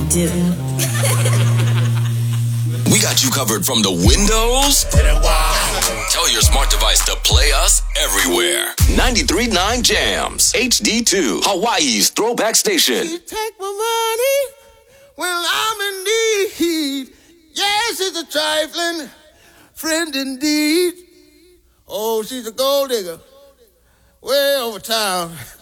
do. We got you covered from the windows. Tell your smart device to play us everywhere. 93.9 Jams, HD2, Hawaii's throwback station. You take my money when I'm in need. Yes, it's a trifling friend indeed. Oh, she's a gold digger way over town.